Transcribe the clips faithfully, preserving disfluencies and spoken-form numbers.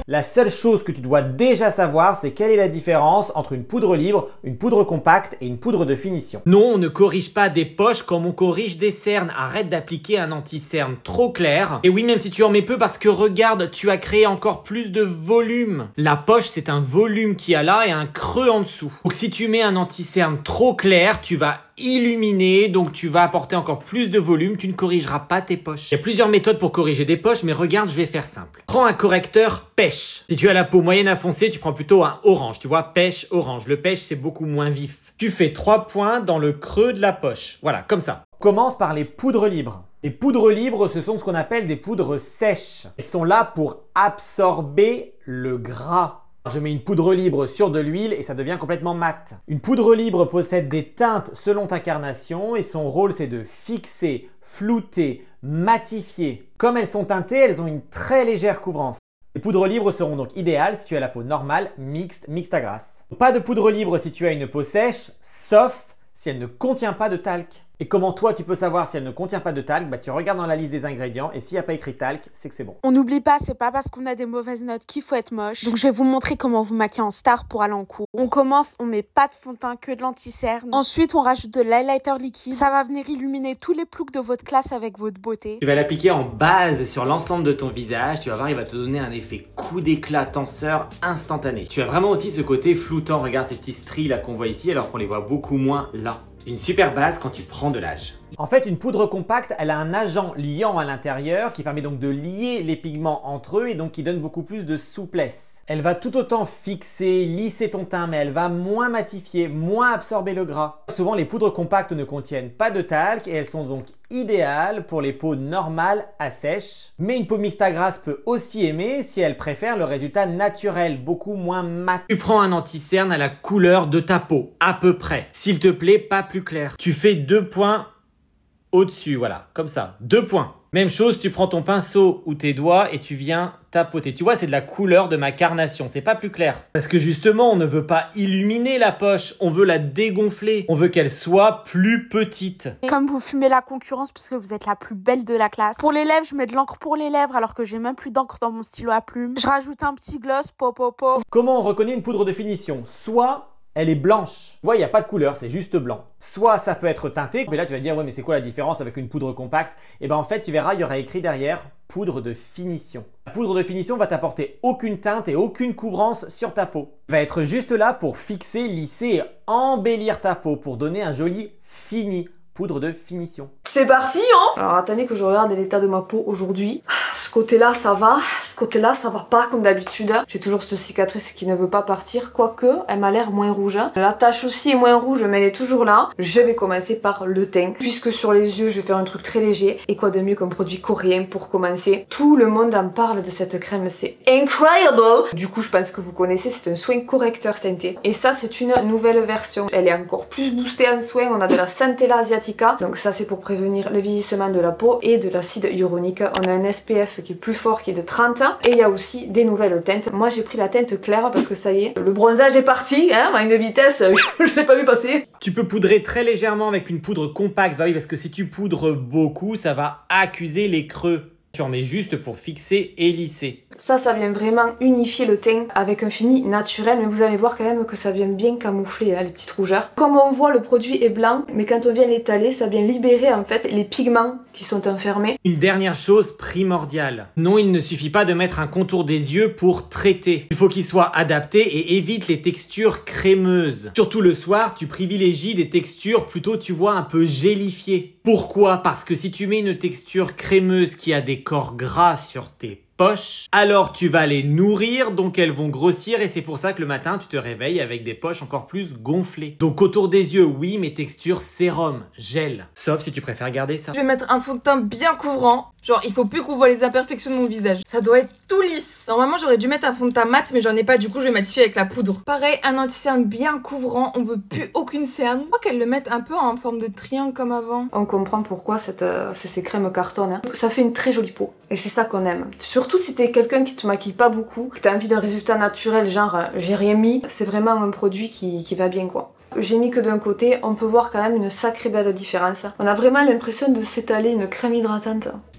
La seule chose que tu dois déjà savoir, c'est quelle est la différence entre une poudre libre, une poudre compacte et une poudre de finition. Non, on ne corrige pas des poches comme on corrige des cernes. Arrête d'appliquer un anti-cerne trop clair. Et oui, même si tu en mets peu, parce que regarde, tu as créé encore plus de volume. La poche, c'est un volume qu'il y a là et un creux en dessous. Donc si tu mets un anti-cerne trop clair, tu vas illuminer, donc tu vas apporter encore plus de volume, tu ne corrigeras pas tes poches. Il y a plusieurs méthodes pour corriger des poches, mais regarde, je vais faire simple. Prends un correcteur pêche. Si tu as la peau moyenne à foncée, tu prends plutôt un orange, tu vois, pêche, orange. Le pêche, c'est beaucoup moins vif. Tu fais trois points dans le creux de la poche. Voilà, comme ça. Commence par les poudres libres. Les poudres libres, ce sont ce qu'on appelle des poudres sèches. Elles sont là pour absorber le gras. Je mets une poudre libre sur de l'huile et ça devient complètement mat. Une poudre libre possède des teintes selon ta carnation et son rôle c'est de fixer, flouter, matifier. Comme elles sont teintées, elles ont une très légère couvrance. Les poudres libres seront donc idéales si tu as la peau normale, mixte, mixte à grasse. Pas de poudre libre si tu as une peau sèche, sauf si elle ne contient pas de talc. Et comment toi tu peux savoir si elle ne contient pas de talc? Bah tu regardes dans la liste des ingrédients et s'il n'y a pas écrit talc, c'est que c'est bon. On n'oublie pas, c'est pas parce qu'on a des mauvaises notes qu'il faut être moche. Donc je vais vous montrer comment vous maquiller en star pour aller en cours. On commence, on met pas de fond de teint, que de l'anti-cerne. Ensuite on rajoute de l'highlighter liquide. Ça va venir illuminer tous les ploucs de votre classe avec votre beauté. Tu vas l'appliquer en base sur l'ensemble de ton visage. Tu vas voir, il va te donner un effet coup d'éclat tenseur instantané. Tu as vraiment aussi ce côté floutant. Regarde ces petits stries là qu'on voit ici alors qu'on les voit beaucoup moins là. Une super base quand tu prends de l'âge. En fait, une poudre compacte, elle a un agent liant à l'intérieur qui permet donc de lier les pigments entre eux et donc qui donne beaucoup plus de souplesse. Elle va tout autant fixer, lisser ton teint, mais elle va moins matifier, moins absorber le gras. Souvent, les poudres compactes ne contiennent pas de talc et elles sont donc idéales pour les peaux normales à sèche. Mais une peau mixte à grasse peut aussi aimer si elle préfère le résultat naturel, beaucoup moins mat. Tu prends un anti-cerne à la couleur de ta peau, à peu près. S'il te plaît, pas plus clair. Tu fais deux points au-dessus, voilà, comme ça, deux points. Même chose, tu prends ton pinceau ou tes doigts et tu viens tapoter. Tu vois, c'est de la couleur de ma carnation, c'est pas plus clair. Parce que justement, on ne veut pas illuminer la poche, on veut la dégonfler. On veut qu'elle soit plus petite. Comme vous fumez la concurrence puisque vous êtes la plus belle de la classe. Pour les lèvres, je mets de l'encre pour les lèvres alors que j'ai même plus d'encre dans mon stylo à plumes. Je rajoute un petit gloss, pop, pop, pop. Comment on reconnaît une poudre de finition? Soit elle est blanche. Tu vois, il n'y a pas de couleur, c'est juste blanc. Soit ça peut être teinté, mais là tu vas te dire, ouais, mais c'est quoi la différence avec une poudre compacte? Et bien en fait, tu verras, il y aura écrit derrière poudre de finition. La poudre de finition va t'apporter aucune teinte et aucune couvrance sur ta peau. Elle va être juste là pour fixer, lisser et embellir ta peau, pour donner un joli fini. Poudre de finition. C'est parti, hein? Alors attendez que je regarde l'état de ma peau aujourd'hui. Ce côté-là, ça va. Ce côté-là, ça va pas comme d'habitude. J'ai toujours cette cicatrice qui ne veut pas partir. Quoique, elle m'a l'air moins rouge. La tache aussi est moins rouge, mais elle est toujours là. Je vais commencer par le teint. Puisque sur les yeux, je vais faire un truc très léger. Et quoi de mieux qu'un produit coréen pour commencer? Tout le monde en parle de cette crème. C'est incroyable! Du coup, je pense que vous connaissez. C'est un soin correcteur teinté. Et ça, c'est une nouvelle version. Elle est encore plus boostée en soin. On a de la Centella asiatica. Donc ça c'est pour prévenir le vieillissement de la peau et de l'acide hyaluronique. On a un S P F qui est plus fort, qui est de trente. Et il y a aussi des nouvelles teintes. Moi j'ai pris la teinte claire parce que ça y est, le bronzage est parti, hein, à une vitesse, je l'ai pas vu passer. Tu peux poudrer très légèrement avec une poudre compacte. Bah oui, parce que si tu poudres beaucoup, ça va accuser les creux. Tu en mets juste pour fixer et lisser. Ça, ça vient vraiment unifier le teint avec un fini naturel, mais vous allez voir quand même que ça vient bien camoufler hein, les petites rougeurs. Comme on voit, le produit est blanc, mais quand on vient l'étaler, ça vient libérer en fait les pigments qui sont enfermés. Une dernière chose primordiale. Non, il ne suffit pas de mettre un contour des yeux pour traiter. Il faut qu'il soit adapté et évite les textures crémeuses. Surtout le soir, tu privilégies des textures plutôt, tu vois, un peu gélifiées. Pourquoi? Parce que si tu mets une texture crémeuse qui a des corps gras sur tes poches, alors tu vas les nourrir, donc elles vont grossir et c'est pour ça que le matin tu te réveilles avec des poches encore plus gonflées. Donc autour des yeux, oui, mais texture sérum, gel. Sauf si tu préfères garder ça. Je vais mettre un fond de teint bien couvrant. Genre, il faut plus qu'on voit les imperfections de mon visage. Ça doit être tout lisse. Normalement, j'aurais dû mettre un fond de teint mat, mais j'en ai pas, du coup, je vais matifier avec la poudre. Pareil, un anti-cerne bien couvrant. On veut plus aucune cerne. Je crois qu'elle le mette un peu en forme de triangle comme avant. On comprend pourquoi cette, euh, ces crèmes cartonnent. Hein. Ça fait une très jolie peau. Et c'est ça qu'on aime. Surtout si t'es quelqu'un qui te maquille pas beaucoup, que t'as envie d'un résultat naturel, genre euh, j'ai rien mis. C'est vraiment un produit qui, qui va bien, quoi. J'ai mis que d'un côté, on peut voir quand même une sacrée belle différence. On a vraiment l'impression de s'étaler une crème hydratante.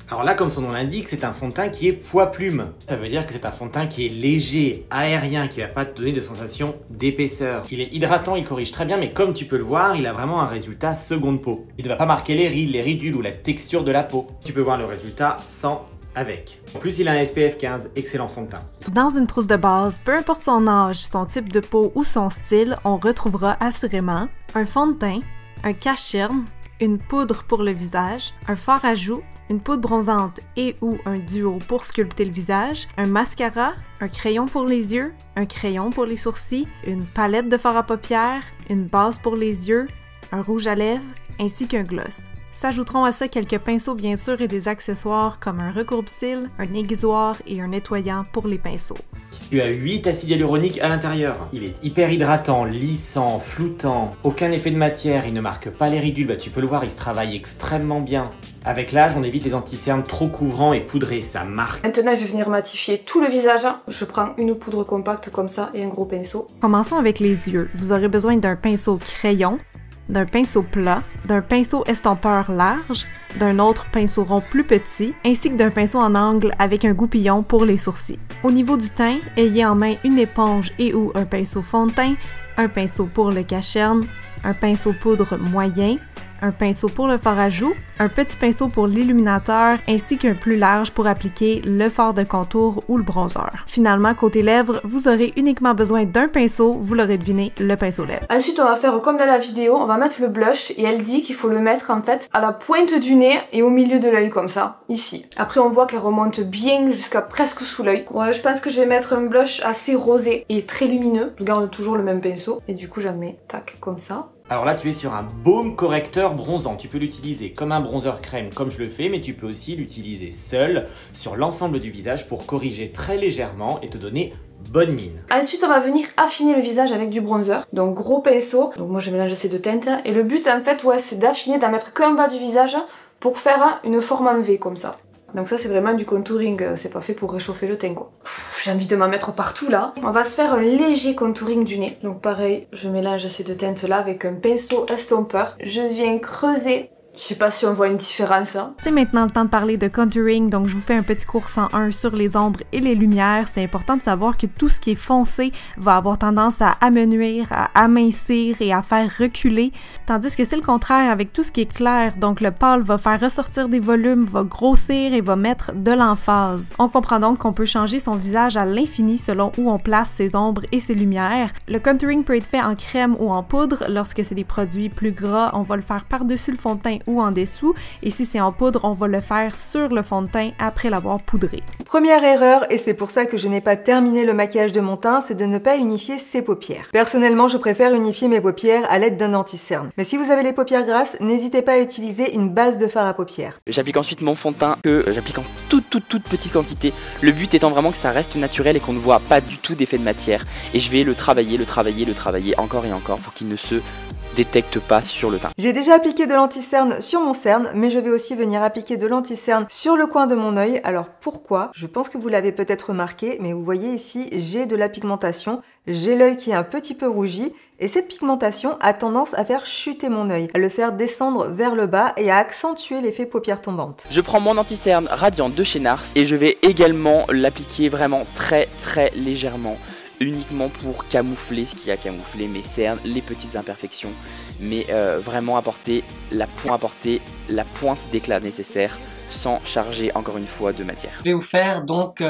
Alors là, comme son nom l'indique, c'est un fond de teint qui est poids-plume. Ça veut dire que c'est un fond de teint qui est léger, aérien, qui va pas te donner de sensation d'épaisseur. Il est hydratant, il corrige très bien, mais comme tu peux le voir, il a vraiment un résultat seconde peau. Il ne va pas marquer les rides, les ridules ou la texture de la peau. Tu peux voir le résultat sans, avec. En plus, il a un S P F quinze, excellent fond de teint. Dans une trousse de base, peu importe son âge, son type de peau ou son style, on retrouvera assurément un fond de teint, un cache-cerne, une poudre pour le visage, un fard à joues, une poudre bronzante et ou un duo pour sculpter le visage, un mascara, un crayon pour les yeux, un crayon pour les sourcils, une palette de fard à paupières, une base pour les yeux, un rouge à lèvres ainsi qu'un gloss. S'ajouteront à ça quelques pinceaux bien sûr et des accessoires comme un recourbe-cils, un aiguisoir et un nettoyant pour les pinceaux. Tu as huit acides hyaluroniques à l'intérieur. Il est hyper hydratant, lissant, floutant, aucun effet de matière, il ne marque pas les ridules, bah, tu peux le voir, il se travaille extrêmement bien. Avec l'âge, on évite les anti-cernes trop couvrants et poudrés, ça marque. Maintenant, je vais venir matifier tout le visage. Je prends une poudre compacte comme ça et un gros pinceau. Commençons avec les yeux. Vous aurez besoin d'un pinceau crayon, d'un pinceau plat, d'un pinceau estompeur large, d'un autre pinceau rond plus petit, ainsi que d'un pinceau en angle avec un goupillon pour les sourcils. Au niveau du teint, ayez en main une éponge et ou un pinceau fond de teint, un pinceau pour le cache-cerne, un pinceau poudre moyen, un pinceau pour le fard à joues, un petit pinceau pour l'illuminateur, ainsi qu'un plus large pour appliquer le fard de contour ou le bronzer. Finalement, côté lèvres, vous aurez uniquement besoin d'un pinceau, vous l'aurez deviné, le pinceau lèvres. Ensuite, on va faire comme dans la vidéo, on va mettre le blush et elle dit qu'il faut le mettre en fait à la pointe du nez et au milieu de l'œil comme ça, ici. Après, on voit qu'elle remonte bien jusqu'à presque sous l'œil. Ouais, je pense que je vais mettre un blush assez rosé et très lumineux. Je garde toujours le même pinceau et du coup, j'en mets, tac, comme ça. Alors là, tu es sur un baume correcteur bronzant. Tu peux l'utiliser comme un bronzer crème, comme je le fais, mais tu peux aussi l'utiliser seul sur l'ensemble du visage pour corriger très légèrement et te donner bonne mine. Ensuite, on va venir affiner le visage avec du bronzer. Donc, gros pinceau. Donc, moi, je mélange ces deux teintes. Et le but, en fait, ouais, c'est d'affiner, d'en mettre qu'en bas du visage pour faire une forme en V, comme ça. Donc ça c'est vraiment du contouring, c'est pas fait pour réchauffer le teint quoi. J'ai envie de m'en mettre partout là. On va se faire un léger contouring du nez. Donc pareil, je mélange ces deux teintes là avec un pinceau estompeur. Je viens creuser. Je sais pas si on voit une différence. Hein. C'est maintenant le temps de parler de contouring, donc je vous fais un petit cours cent un sur les ombres et les lumières. C'est important de savoir que tout ce qui est foncé va avoir tendance à amenuire, à amincir et à faire reculer, tandis que c'est le contraire avec tout ce qui est clair. Donc le pâle va faire ressortir des volumes, va grossir et va mettre de l'emphase. On comprend donc qu'on peut changer son visage à l'infini selon où on place ses ombres et ses lumières. Le contouring peut être fait en crème ou en poudre. Lorsque c'est des produits plus gras, on va le faire par-dessus le fond de teint ou en dessous, et si c'est en poudre, on va le faire sur le fond de teint après l'avoir poudré. Première erreur, et c'est pour ça que je n'ai pas terminé le maquillage de mon teint, c'est de ne pas unifier ses paupières. Personnellement, je préfère unifier mes paupières à l'aide d'un anti-cerne. Mais si vous avez les paupières grasses, n'hésitez pas à utiliser une base de fard à paupières. J'applique ensuite mon fond de teint que j'applique en toute toute toute petite quantité. Le but étant vraiment que ça reste naturel et qu'on ne voit pas du tout d'effet de matière. Et je vais le travailler, le travailler, le travailler encore et encore pour qu'il ne se détecte pas sur le teint. J'ai déjà appliqué de l'anti-cerne sur mon cerne, mais je vais aussi venir appliquer de l'anti-cerne sur le coin de mon œil. Alors pourquoi? Je pense que vous l'avez peut-être remarqué, mais vous voyez ici, j'ai de la pigmentation, j'ai l'œil qui est un petit peu rougi, et cette pigmentation a tendance à faire chuter mon œil, à le faire descendre vers le bas et à accentuer l'effet paupières tombantes. Je prends mon anti-cerne radiant de chez Nars et je vais également l'appliquer vraiment très très légèrement, uniquement pour camoufler ce qui a camouflé mes cernes, les petites imperfections, mais euh, vraiment apporter la, po apporter la pointe d'éclat nécessaire sans charger encore une fois de matière. Je vais vous faire donc